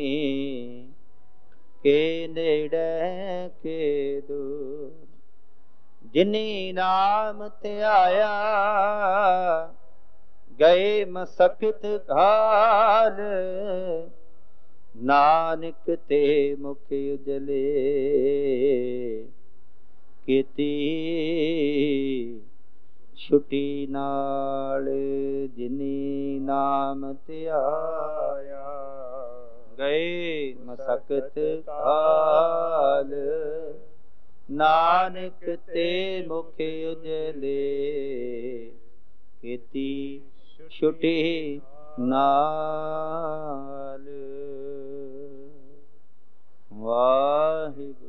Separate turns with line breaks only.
ਕੇ ਨੇੜੇ ਕੇ ਦੂਰ, ਜਿਨੀ ਨਾਮ ਧਿਆਇਆ ਗਏ ਮਸਕਤ ਘਾਲ, ਨਾਨਕ ਤੇ ਮੁਖ ਉਜਲੇ ਕੀਤੀ ਛੁਟੀ ਨਾਲ, ਜਿਨੀ ਨਾਮ ਧਿਆਇਆ ਗਏ ਮਸਕਤ ਘਾਲ, ਨਾਨਕ ਤੇ ਮੁਖ ਉਜਲੇ ਕੀਤੀ ਛੁਟੀ ਨਾਲ। ਵਾਹਿਗੁਰੂ